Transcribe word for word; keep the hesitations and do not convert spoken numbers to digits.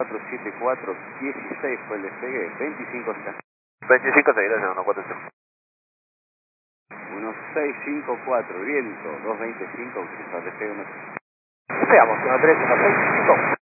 cuatro siete cuatro dieciséis fue el despegue, veinticinco está. veinticinco seis, gracias, uno cuatro cero. uno seis cinco cuatro, viento, doscientos veinticinco, cruzar despegue uno. Veamos, uno tres uno seis cinco.